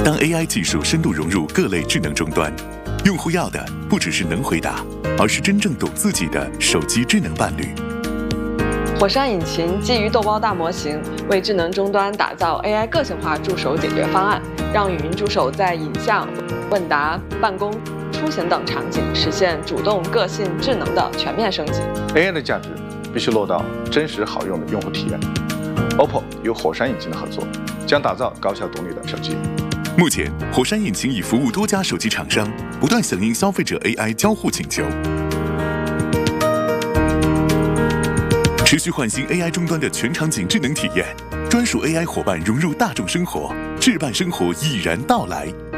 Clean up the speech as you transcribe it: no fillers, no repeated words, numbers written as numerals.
当 AI 技术深度融入各类智能终端，用户要的不只是能回答，而是真正懂自己的手机智能伴侣。 火山引擎基于豆包大模型，为智能终端打造 AI 个性化助手解决方案，让语音助手在影像、问答、办公、出行等场景实现主动、个性、智能的全面升级。 AI 的价值必须落到真实好用的用户体验。OPPO 与火山引擎的合作，将打造高效动力的手机。 目前，火山引擎已服务多家手机厂商，不断响应消费者 AI 交互请求，持续唤醒 AI 终端的全场景智能体验，专属 AI 伙伴融入大众生活，智伴生活已然到来。